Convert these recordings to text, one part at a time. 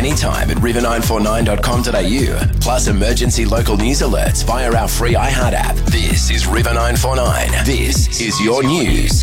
anytime at river949.com.au. Plus emergency local news alerts via our free iHeart app. This is River 949. This is your news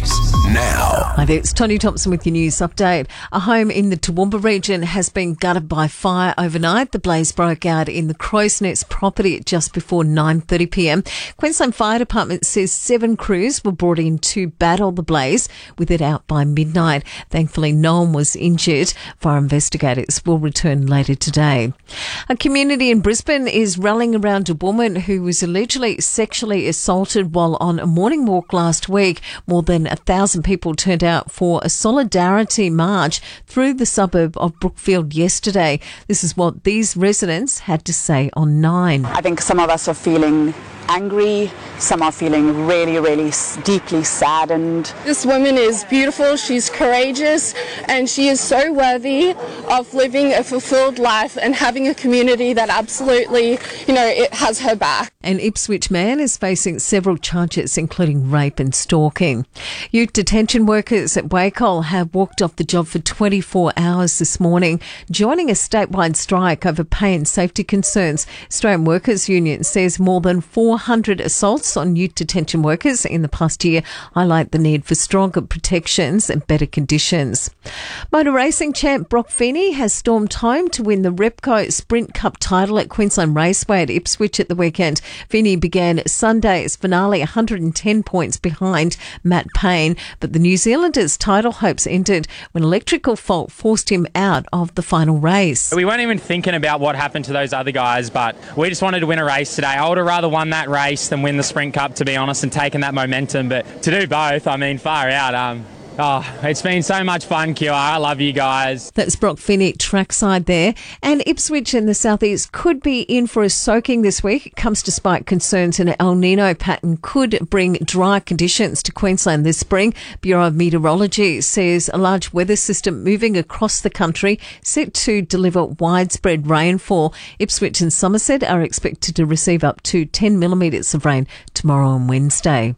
now. Hi there, it's Tony Thompson with your news update. A home in the Toowoomba region has been gutted by fire overnight. The blaze broke out in the Crow's Nest property at just before 9:30pm. Queensland Fire Department says 7 crews were brought in to battle the blaze, with it out by midnight. Thankfully, no one was injured. Fire investigators will return later today. A community in Brisbane is rallying around a woman who was allegedly sexually assaulted while on a morning walk last week. More than 1,000 people turned out for a solidarity march through the suburb of Brookfield yesterday. This is what these residents had to say on Nine. I think some of us are feeling angry, some are feeling really, really deeply saddened. This woman is beautiful, she's courageous, and she is so worthy of living a fulfilled life and having a community that absolutely, it has her back. An Ipswich man is facing several charges, including rape and stalking. Youth detention workers at Wacol have walked off the job for 24 hours this morning, joining a statewide strike over pay and safety concerns. Australian Workers Union says more than 400 assaults on youth detention workers in the past year highlight the need for stronger protections and better conditions. Motor racing champ Brock Feeney has stormed home to win the Repco Sprint Cup title at Queensland Raceway at Ipswich at the weekend. Feeney began Sunday's finale 110 points behind Matt Payne, but the New Zealander's title hopes ended when electrical fault forced him out of the final race. We weren't even thinking about what happened to those other guys, but we just wanted to win a race today. I would have rather won that race than win the Sprint Cup, to be honest, and taken that momentum, but to do both, far out. It's been so much fun, QR. I love you guys. That's Brock Feeney trackside there. And Ipswich in the southeast could be in for a soaking this week. It comes despite concerns an El Nino pattern could bring dry conditions to Queensland this spring. Bureau of Meteorology says a large weather system moving across the country set to deliver widespread rainfall. Ipswich and Somerset are expected to receive up to 10 millimetres of rain tomorrow and Wednesday.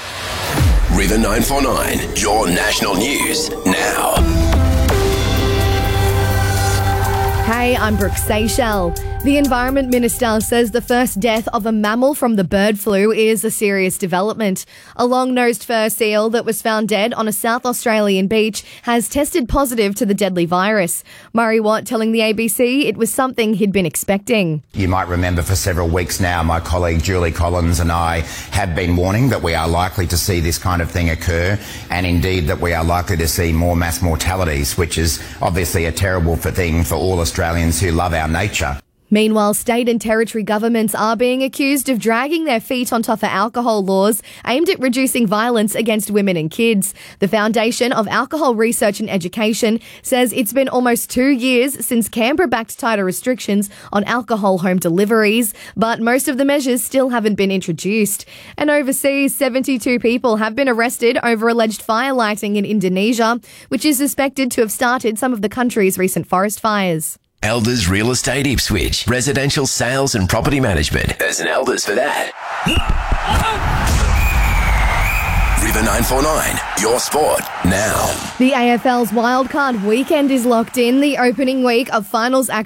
River 949, your national news now. Hey, I'm Brooke Seychelles. The Environment Minister says the first death of a mammal from the bird flu is a serious development. A long-nosed fur seal that was found dead on a South Australian beach has tested positive to the deadly virus. Murray Watt telling the ABC it was something he'd been expecting. You might remember for several weeks now, my colleague Julie Collins and I have been warning that we are likely to see this kind of thing occur, and indeed that we are likely to see more mass mortalities, which is obviously a terrible thing for all Australians who love our nature. Meanwhile, state and territory governments are being accused of dragging their feet on tougher alcohol laws aimed at reducing violence against women and kids. The Foundation of Alcohol Research and Education says it's been almost 2 years since Canberra backed tighter restrictions on alcohol home deliveries, but most of the measures still haven't been introduced. And overseas, 72 people have been arrested over alleged fire lighting in Indonesia, which is suspected to have started some of the country's recent forest fires. Elders Real Estate Ipswich. Residential sales and property management. There's an Elders for that. River 949, your sport now. The AFL's wildcard weekend is locked in. The opening week of finals action